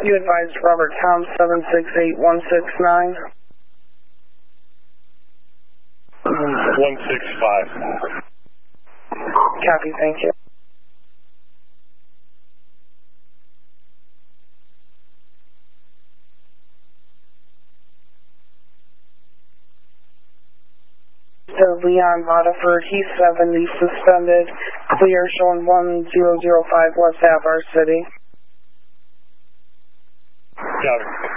You advised Robert Tom 768169. 165. Copy, thank you. Leon Waterford, he's 70, suspended, clear, showing 1005 West Ave, our city. Copy.